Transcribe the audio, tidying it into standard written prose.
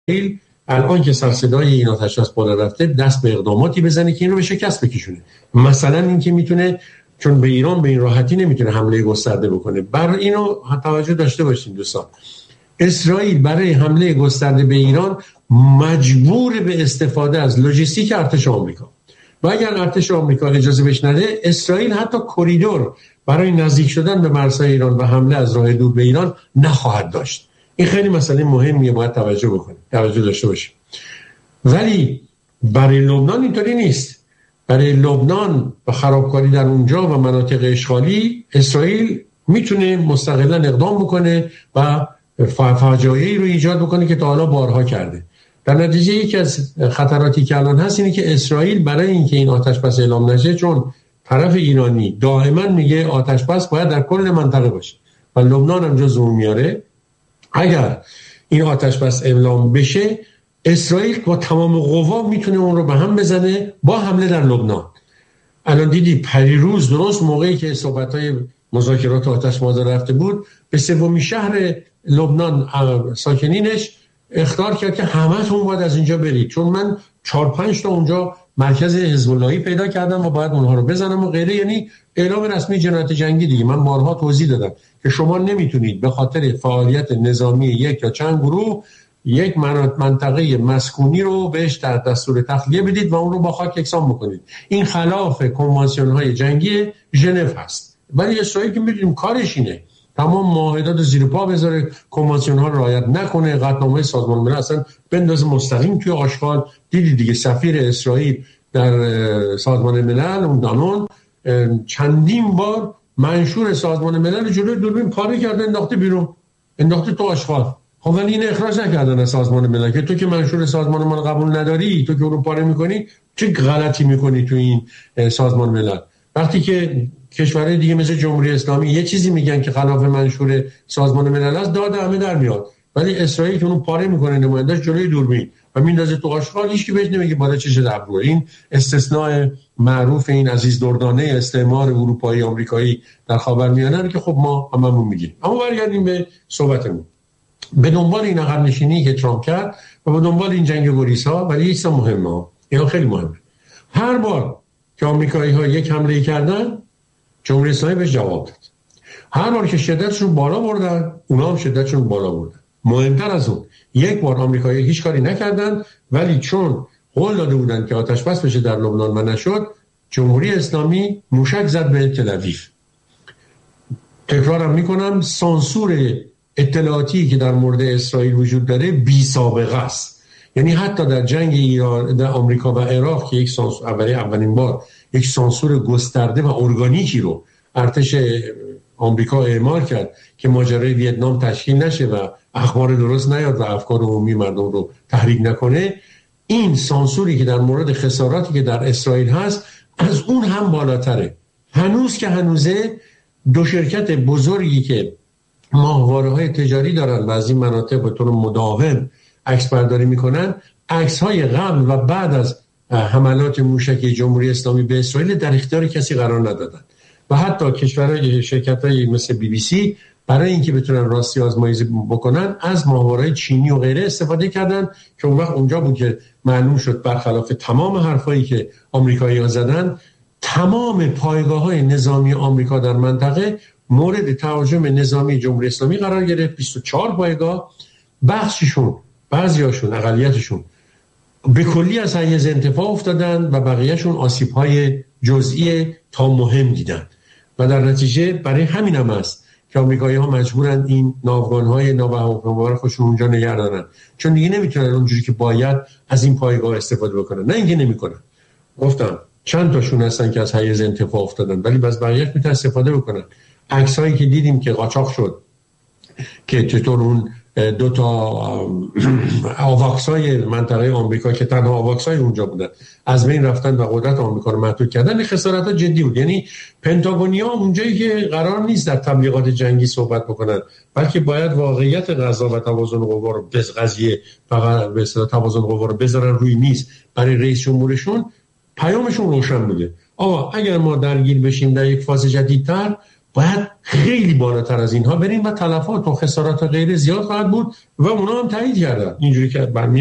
الان که سر صدای این آتش بس بالا رفته دست به اقداماتی بزنه که این رو به شکست بکشونه. مثلا این که میتونه، چون به ایران به این راحتی نمیتونه حمله گسترده بکنه، برای اینو توجه داشته باشیم دوستان، اسرائیل برای حمله گسترده به ایران مجبور به استفاده از لوجستیک ارتش آمریکا و اگر ارتش آمریکا اجازه بهش نده، اسرائیل حتی کریدور برای نزدیک شدن به مرزهای ایران و حمله از راه دور به ایران نخواهد داشت. این خیلی مسئله مهمیه، باید توجه داشته باشیم. ولی برای لبنان اینطوری نیست. برای لبنان و خرابکاری در اونجا و مناطق اشغالی، اسرائیل میتونه مستقلا اقدام بکنه و فاجعه‌ای رو ایجاد بکنه که تا حالا بارها کرده. در نتیجه یکی از خطراتی که الان هست اینه که اسرائیل برای اینکه این آتش بس اعلام نشه، چون طرف ایرانی دائما میگه آتش بس باید در کل منطقه باشه و لبنان هم جزو اون میاره، اگر این آتش بس اعلام بشه، اسرائیل با تمام قوا میتونه اون رو به هم بزنه با حمله در لبنان. الان دیدی پریروز درست موقعی که صحبت‌های مذاکرات آتش بس رفته بود، به سومین شهر لبنان ساکنینش اخطار کرد که همه‌تون باید از اینجا برید، چون من 4-5 تا اونجا مرکز حزب اللهی پیدا کردم و باید اونها رو بزنم و غیره. یعنی اعلام رسمی جنایت جنگی دیگه. من بارها توضیح دادم که شما نمیتونید به خاطر فعالیت نظامی یک یا چند گروه یک منطقه مسکونی رو بهش در دستور تخلیه بدید و اون رو با خاک یکسان بکنید. این خلاف کنوانسیون‌های جنگی ژنو هست. ولی اسرائیل که می‌دونیم کارش اینه تمام معاهدات زیر پا بذاره، کنوانسیون‌ها رو رعایت نکنه، قطعنامه سازمان ملل اصلا بندازه مستقیم توی آشغال. دیدی دیگه سفیر اسرائیل در سازمان ملل اون دانون چندین بار منشور سازمان ملل جلوی دوربین پاره کرده، انداخته بیرون، انداخته تو آشغال. خب ولی این اخراج نکردن از سازمان ملل که تو که منشور سازمان ملل قبول نداری، تو که اون رو پاره می‌کنی، چه غلطی می‌کنی تو این سازمان ملل؟ وقتی که کشورهای دیگه مثل جمهوری اسلامی یه چیزی میگن که خلاف منشور سازمان ملل است، داد همه در میاد، ولی اسرائیل که اونو پاره میکنه نماینده‌اش جلوی دوربین و میندازه تو آشغال، هیچ کی بهش نمیگه بالا چشه در روه. این استثناء معروف این عزیز دردانه استعمار اروپایی آمریکایی در خاورمیانه که خب ما هممون میگیم. اما برگردیم به صحبتمون. به دنبال این عقب نشینی که ترامپ کرد و به دنبال این جنگ گریزها، ولی یه چیز مهمه، اینا خیلی مهمه. هر بار که آمریکایی‌ها یک حمله کردن، جمهوری اسلامی بهش جواب داد. هر بار که شدتشون بالا بردن، اونا هم شدتشون بالا بردن. مهمتر از اون، یک بار آمریکایی‌ها هیچ کاری نکردن، ولی چون قول داده بودن که آتش بس بشه در لبنان و نشد، جمهوری اسلامی موشک زد به تل‌آویو. تکرارم میکنم، سانسور اطلاعاتی که در مورد اسرائیل وجود داره بی سابقه است. یعنی حتی در جنگ ایران در آمریکا و عراق که یک سانسور اولین بار یک سانسور گسترده و ارگانیکی رو ارتش آمریکا اعمال کرد که ماجرای ویتنام تشکیل نشه و اخبار درست نیاد و افکار عمومی مردم رو تحریک نکنه، این سانسوری که در مورد خساراتی که در اسرائیل هست از اون هم بالاتره. هنوز که هنوزه دو شرکت بزرگی که ماهواره‌های تجاری دارن و از این مناطق به طور مداوم عکس برداری میکنن، عکس‌های قبل و بعد از حملات موشکی جمهوری اسلامی به اسرائیل در اختیار کسی قرار ندادن و حتی کشورهای شرکت‌های مثل BBC برای اینکه بتونن راستی آزمایش بکنن از ماهواره‌های چینی و غیره استفاده کردن که اون وقت اونجا بود که معلوم شد برخلاف تمام حرفایی که آمریکایی‌ها زدن، تمام پایگاه‌های نظامی آمریکا در منطقه مورد تهاجم نظامی جمهوری اسلامی قرار گرفت. 24 پایگاه، بخششون، بعضیاشون، اقلیتشون به کلی از حیز انتفاع افتادن و بقیهشون آسیب‌های جزئی تا مهم دیدن و در نتیجه برای همین هم است که آمریکایی‌ها مجبورن این ناوگان‌های نابهنام‌آور خودشون اونجا نگه دارن، چون دیگه نمیتونن اونجوری که باید از این پایگاه استفاده بکنن. نه اینکه نمیکنن، گفتم چند تاشون هستن که از حیز انتفاع افتادن، ولی باز بقیه‌اش میتونن استفاده بکنن. عکسایی که دیدیم که قاچاق شد که چطور اون دو تا آواکسای منطقه آمریکا که تنها آواکسای اونجا بودن از بین رفتن و قدرت آمریکا رو محدود کردن. این خسارت‌ها جدی بود. یعنی پنتاگونیا اونجایی که قرار نیست در تبلیغات جنگی صحبت بکنن، بلکه باید واقعیت غزا و توازن قوا رو به قضیه فقط به اصطلاح توازن قوا رو بذارن روی میز برای رئیس جمهورشون، پیامشون روشن بوده. اگر ما درگیر بشیم در یک فاز جدیدتر، باید خیلی بالاتر از اینها بریم و تلفات و خسارات غیر زیاد خواهد بود و اونا هم تایید کردن اینجوری که